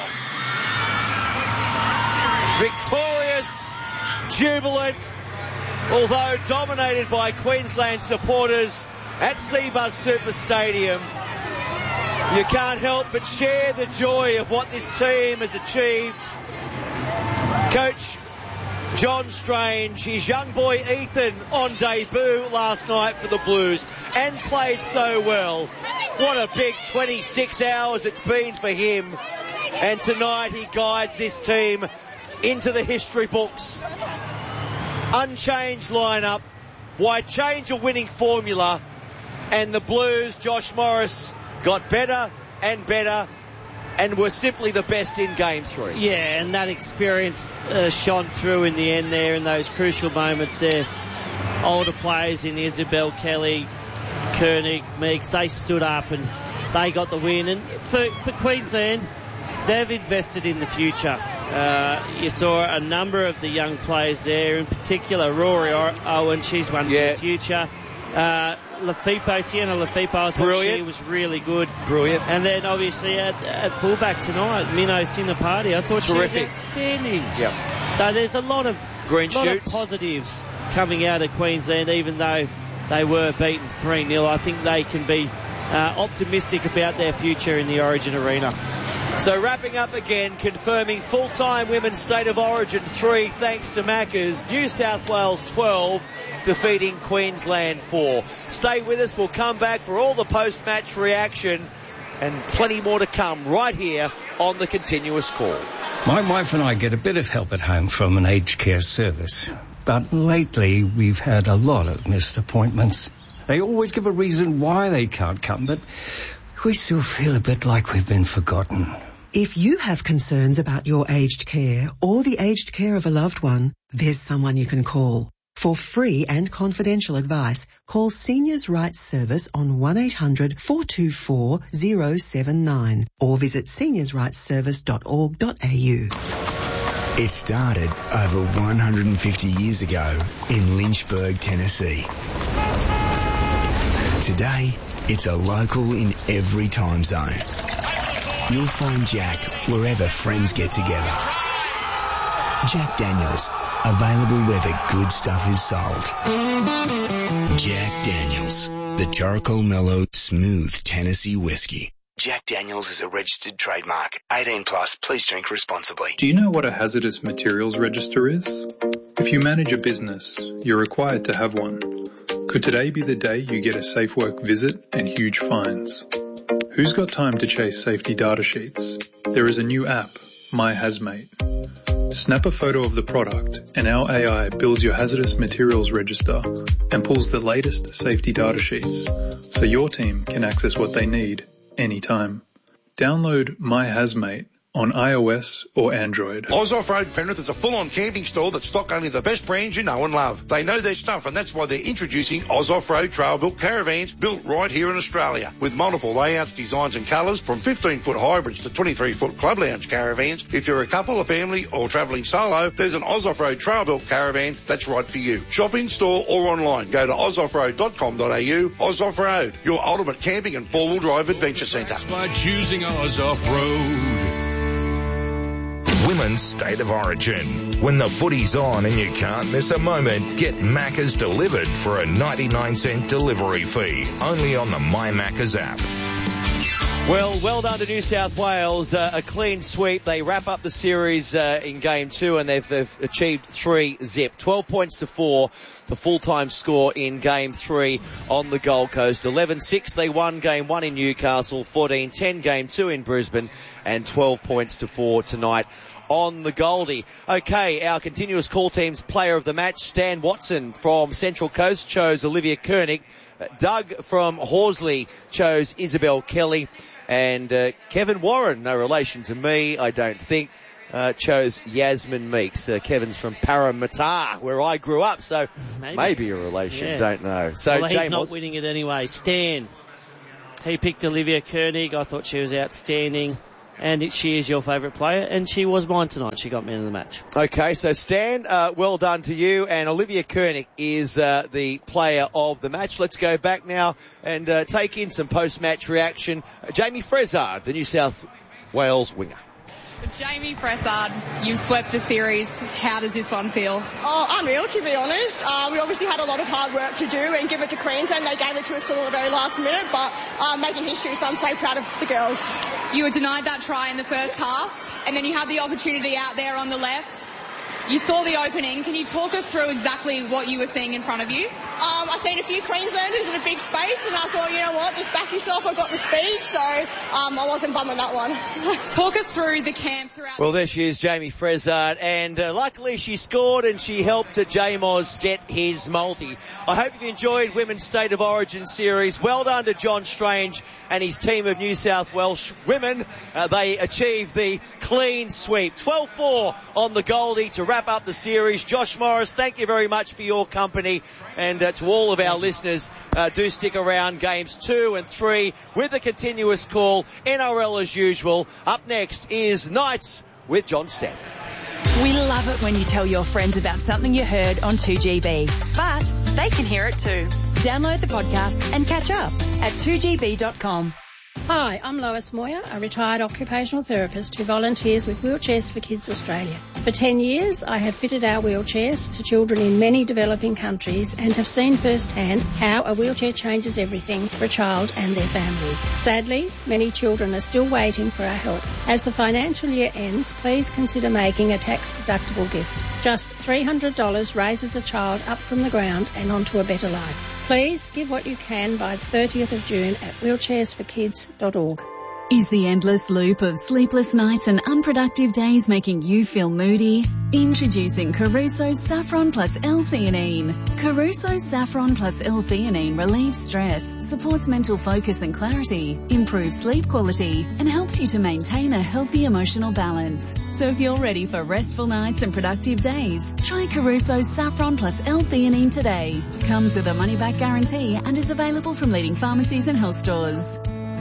Victorious, jubilant, although dominated by Queensland supporters at Cbus Super Stadium. You can't help but share the joy of what this team has achieved. Coach John Strange, his young boy Ethan on debut last night for the Blues and played so well. What a big 26 hours it's been for him. And tonight he guides this team into the history books. Unchanged lineup. Why change a winning formula? And the Blues, Josh Morris, got better and better and were simply the best in Game 3. Yeah, and that experience shone through in the end there in those crucial moments there. Older players in Isabel Kelly, Koenig, Meeks, they stood up and they got the win. And for Queensland, they've invested in the future. You saw a number of the young players there, in particular Rory Owen, she's one for the future. Sienna Lefepo, I thought she was really good. Brilliant. And then obviously at fullback tonight, Minnow Sinapati, I thought terrific. She was outstanding. Yep. So there's a lot of positives coming out of Queensland, even though they were beaten 3-0. I think they can be optimistic about their future in the Origin arena. So wrapping up again, confirming full-time Women's State of Origin 3 thanks to Maccas. New South Wales 12 defeating Queensland 4. Stay with us. We'll come back for all the post-match reaction and plenty more to come right here on the Continuous Call. My wife and I get a bit of help at home from an aged care service. But lately we've had a lot of missed appointments. They always give a reason why they can't come, but we still feel a bit like we've been forgotten. If you have concerns about your aged care or the aged care of a loved one, there's someone you can call. For free and confidential advice, call Seniors' Rights Service on 1-800-424-079 or visit seniorsrightsservice.org.au. It started over 150 years ago in Lynchburg, Tennessee. Today, it's a local in every time zone. You'll find Jack wherever friends get together. Jack Daniels, available where the good stuff is sold. Jack Daniels, the charcoal mellow, smooth Tennessee whiskey. Jack Daniels is a registered trademark. 18 plus, please drink responsibly. Do you know what a hazardous materials register is? If you manage a business, you're required to have one. Could today be the day you get a Safe Work visit and huge fines? Who's got time to chase safety data sheets? There is a new app, My Hazmate. Snap a photo of the product and our AI builds your hazardous materials register and pulls the latest safety data sheets so your team can access what they need anytime. Download My Hazmate on iOS or Android. Oz Off-Road Penrith is a full-on camping store that stock only the best brands you know and love. They know their stuff, and that's why they're introducing Oz Off-Road trail-built caravans built right here in Australia. With multiple layouts, designs and colours, from 15-foot hybrids to 23-foot club lounge caravans. If you're a couple, a family or travelling solo, there's an Oz Off-Road trail-built caravan that's right for you. Shop in store or online. Go to ozoffroad.com.au. Oz Off-Road, your ultimate camping and four-wheel drive adventure centre. By choosing Oz Off-Road. Women's State of Origin. When the footy's on and you can't miss a moment, get Maccas delivered for a 99-cent delivery fee. Only on the My Maccas app. Well done to New South Wales. A clean sweep. They wrap up the series in Game 2 and they've achieved 3-zip. 12 points to 4, the full-time score in Game 3 on the Gold Coast. 11-6 they won Game 1 in Newcastle, 14-10 Game 2 in Brisbane, and 12 points to 4 tonight on the Goldie. Okay, our continuous call team's player of the match, Stan Watson from Central Coast, chose Olivia Koenig. Doug from Horsley chose Isabel Kelly. And Kevin Warren, no relation to me, I don't think, chose Yasmin Meeks. Kevin's from Parramatta, where I grew up, so maybe a relation, don't know. So well, he's not winning it anyway. Stan, he picked Olivia Koenig. I thought she was outstanding. And she is your favourite player, and she was mine tonight. She got me in the match. Okay, so Stan, well done to you, and Olivia Koenig is the player of the match. Let's go back now and take in some post-match reaction. Jamie Frezard, the New South Wales winger. Jamie Frezard, you've swept the series. How does this one feel? Oh, unreal, to be honest. We obviously had a lot of hard work to do and give it to Queensland. They gave it to us till the very last minute, but making history, so I'm so proud of the girls. You were denied that try in the first half, and then you had the opportunity out there on the left. You saw the opening. Can you talk us through exactly what you were seeing in front of you? I seen a few Queenslanders in a big space, and I thought, you know what, just back yourself. I've got the speed, so I wasn't bumming that one. Talk us through the camp throughout. Well, there she is, Jamie Frezard, and luckily she scored and she helped J-Moz get his multi. I hope you've enjoyed Women's State of Origin series. Well done to John Strange and his team of New South Wales women. They achieved the clean sweep. 12-4 on the Goldie to wrap up the series. Josh Morris, thank you very much for your company, and to all of our listeners, do stick around Games 2 and 3 with the continuous call. NRL as usual. Up next is Knights with John Stanley. We love it when you tell your friends about something you heard on 2GB, but they can hear it too. Download the podcast and catch up at 2gb.com. Hi, I'm Lois Moyer, a retired occupational therapist who volunteers with Wheelchairs for Kids Australia. For 10 years, I have fitted our wheelchairs to children in many developing countries and have seen firsthand how a wheelchair changes everything for a child and their family. Sadly, many children are still waiting for our help. As the financial year ends, please consider making a tax-deductible gift. Just $300 raises a child up from the ground and onto a better life. Please give what you can by the 30th of June at wheelchairsforkids.org. Is the endless loop of sleepless nights and unproductive days making you feel moody? Introducing Caruso's Saffron Plus L-Theanine. Caruso's Saffron Plus L-Theanine relieves stress, supports mental focus and clarity, improves sleep quality, and helps you to maintain a healthy emotional balance. So if you're ready for restful nights and productive days, try Caruso's Saffron Plus L-Theanine today. Comes with a money-back guarantee and is available from leading pharmacies and health stores.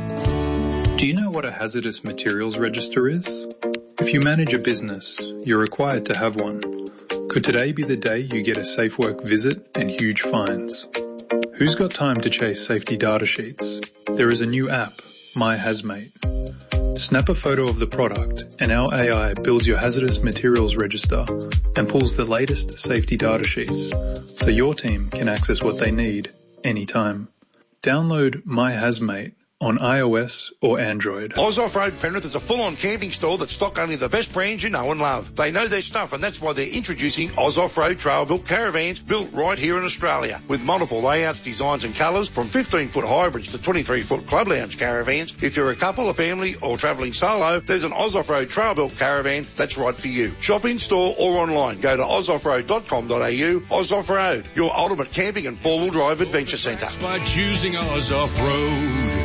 Do you know what a hazardous materials register is? If you manage a business, you're required to have one. Could today be the day you get a Safe Work visit and huge fines? Who's got time to chase safety data sheets? There is a new app, My Hazmate. Snap a photo of the product and our AI builds your hazardous materials register and pulls the latest safety data sheets so your team can access what they need anytime. Download My Hazmate on iOS or Android. Oz Off-Road Penrith is a full-on camping store that stock only the best brands you know and love. They know their stuff, and that's why they're introducing Oz Off-Road trail-built caravans built right here in Australia. With multiple layouts, designs and colours, from 15-foot hybrids to 23-foot club lounge caravans. If you're a couple, a family or travelling solo, there's an Oz Off-Road trail-built caravan that's right for you. Shop in store or online. Go to ozoffroad.com.au. Oz Off-Road, your ultimate camping and four-wheel drive adventure centre. By choosing Oz Off-Road.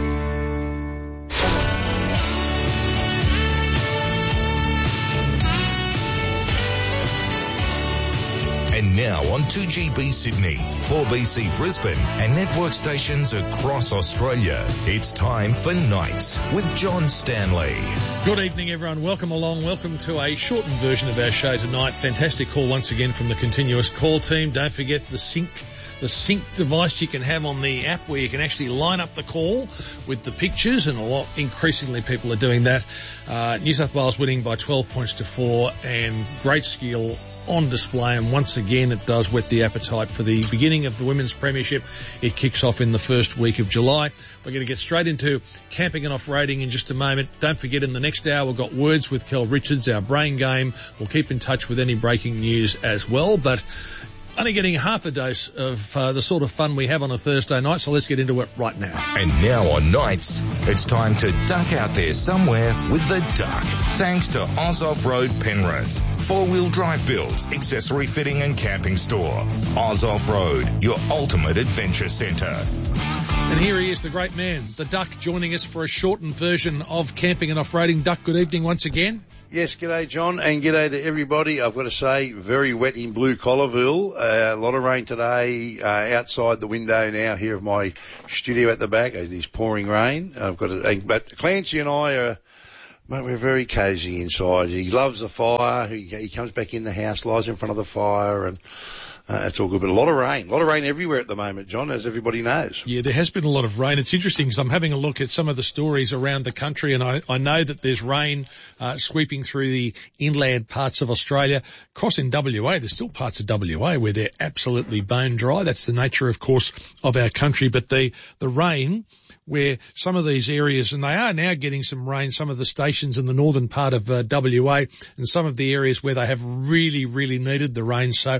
And now on 2GB Sydney, 4BC Brisbane and network stations across Australia, it's time for Nights with John Stanley. Good evening, everyone. Welcome along. Welcome to a shortened version of our show tonight. Fantastic call once again from the continuous call team. Don't forget the sync device you can have on the app where you can actually line up the call with the pictures, and increasingly people are doing that. New South Wales winning by 12 points to 4, and great skill on display, and once again it does whet the appetite for the beginning of the Women's Premiership. It kicks off in the first week of July. We're going to get straight into camping and off-roading in just a moment. Don't forget, in the next hour we've got Words with Kel Richards, our brain game. We'll keep in touch with any breaking news as well, but only getting half a dose of the sort of fun we have on a Thursday night, so let's get into it right now. And now on Nights, it's time to duck out there somewhere with the duck. Thanks to Oz Off-Road Penrith. Four-wheel drive builds, accessory fitting and camping store. Oz Off-Road, your ultimate adventure centre. And here he is, the great man, the Duck, joining us for a shortened version of camping and off-roading. Duck, good evening once again. Yes, g'day, John, and g'day to everybody. I've got to say, very wet in Blue Collarville. A lot of rain today, outside the window now here of my studio at the back. It is pouring rain. But Clancy and I mate, we're very cosy inside. He loves the fire. He comes back in the house, lies in front of the fire, and it's all good. But a lot of rain everywhere at the moment, John, as everybody knows. Yeah, there has been a lot of rain. It's interesting because I'm having a look at some of the stories around the country, and I know that there's rain sweeping through the inland parts of Australia. Across in WA, there's still parts of WA where they're absolutely bone dry. That's the nature, of course, of our country. But the rain, where some of these areas, and they are now getting some rain, some of the stations in the northern part of WA, and some of the areas where they have really, really needed the rain. So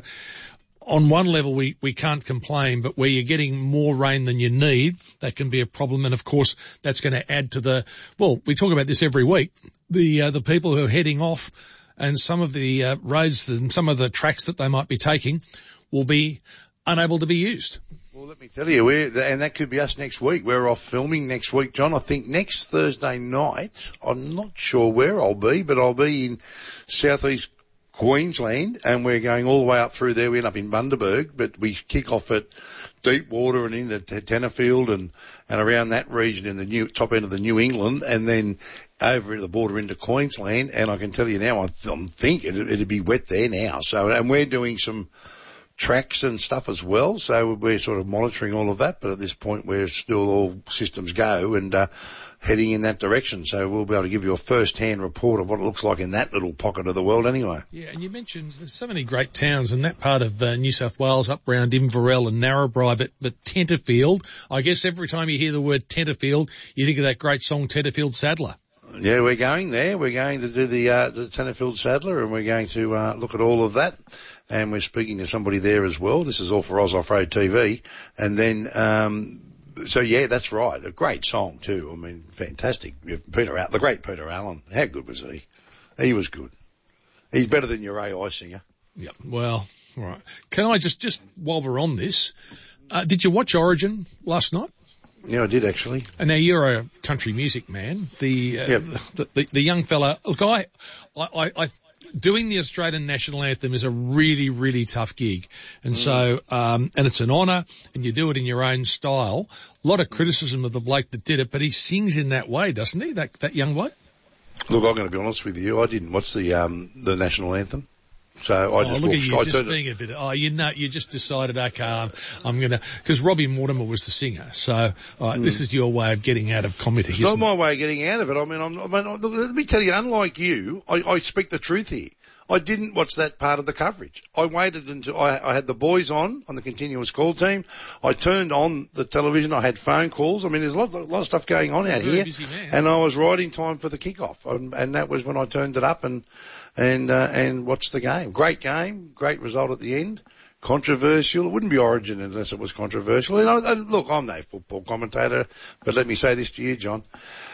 on one level, we can't complain, but where you're getting more rain than you need, that can be a problem. And of course, that's going to add to we talk about this every week, the people who are heading off, and some of the roads and some of the tracks that they might be taking will be unable to be used. Well, let me tell you, and that could be us next week. We're off filming next week, John. I think next Thursday night, I'm not sure where I'll be, but I'll be in southeast Queensland, and we're going all the way up through there. We end up in Bundaberg, but we kick off at Deepwater and into Tenterfield and around that region in the top end of the New England, and then over the border into Queensland. And I can tell you now, I'm thinking it'd be wet there now. So, and we're doing some tracks and stuff as well, so we're sort of monitoring all of that, but at this point we're still all systems go and heading in that direction, so we'll be able to give you a first-hand report of what it looks like in that little pocket of the world anyway. Yeah, and you mentioned there's so many great towns in that part of New South Wales, up around Inverell and Narrabri, but Tenterfield, I guess every time you hear the word Tenterfield, you think of that great song Tenterfield Saddler. Yeah, we're going there. We're going to do the Tenterfield Saddler, and we're going to look at all of that. And we're speaking to somebody there as well. This is all for Oz Off-Road TV. And then, so yeah, that's right. A great song too. I mean, fantastic. The great Peter Allen. How good was he? He was good. He's better than your AI singer. Yeah. Well, all right. Can I just while we're on this, did you watch Origin last night? Yeah, I did actually. And now you're a country music man. The young fella. Look, I doing the Australian national anthem is a really, really tough gig. And so, and it's an honour, and you do it in your own style. A lot of criticism of the bloke that did it, but he sings in that way, doesn't he? That young bloke? Look, I'm going to be honest with you. I didn't watch the national anthem. So I just look at you just being a bit. You just decided, okay, I'm gonna, because Robbie Mortimer was the singer. So this is your way of getting out of comedy. It's not my way of getting out of it. I mean, let me tell you, unlike you, I speak the truth here. I didn't watch that part of the coverage. I waited until I had the boys on the continuous call team. I turned on the television. I had phone calls. I mean, there's a lot of stuff going on out here. Busy man. And I was right in time for the kickoff. And that was when I turned it up and watched the game. Great game. Great result at the end. Controversial. It wouldn't be Origin unless it was controversial. And look, I'm no football commentator, but let me say this to you, John.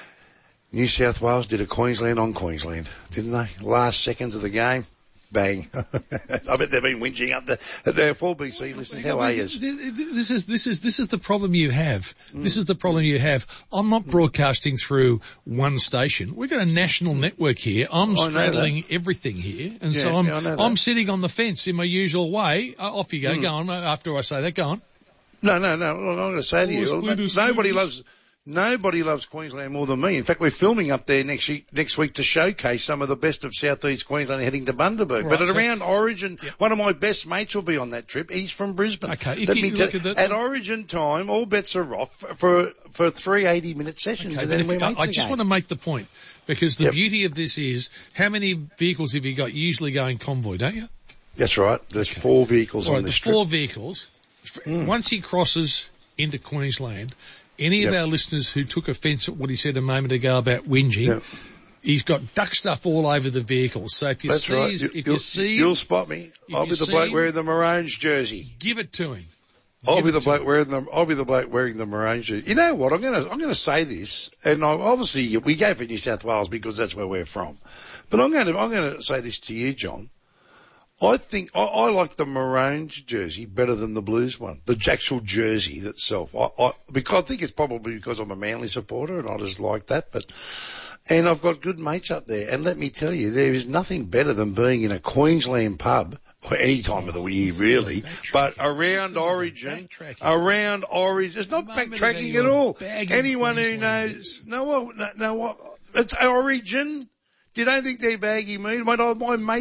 New South Wales did a Queensland on Queensland, didn't they? Last seconds of the game, bang. I bet they've been whinging up at their 4BC listeners. How are you? This is the problem you have. This is the problem you have. I'm not broadcasting through one station. We've got a national network here. I'm straddling everything here, and so I'm sitting on the fence in my usual way. Off you go. Go on. After I say that, go on. No. I'm going to say to you, Nobody loves Queensland more than me. In fact, we're filming up there next week to showcase some of the best of southeast Queensland heading to Bundaberg. Right, but around Origin, one of my best mates will be on that trip. He's from Brisbane. Okay, at Origin time, all bets are off for 3 80-minute sessions. Okay, and then I just want to make the point, because the beauty of this is, how many vehicles have you got? You usually go in convoy, don't you? That's right. There's 4 vehicles on this strip. 4 vehicles. Once he crosses into Queensland, any of our listeners who took offence at what he said a moment ago about whinging, he's got duck stuff all over the vehicles. So if you you'll spot me. I'll be the bloke wearing the Maroons jersey. Give it to him. I'll be the bloke wearing the Maroons jersey. You know what? I'm going to say this, and obviously we go for New South Wales because that's where we're from. But I'm going to say this to you, John. I think I like the Maroons jersey better than the Blues one, the actual jersey itself. Because I think it's probably because I'm a Manly supporter and I just like that. And I've got good mates up there. And let me tell you, there is nothing better than being in a Queensland pub, or any time of the year really, but around Origin, it's not backtracking at all. Anyone who knows, it's Origin. You don't think they're baggy meat? My mate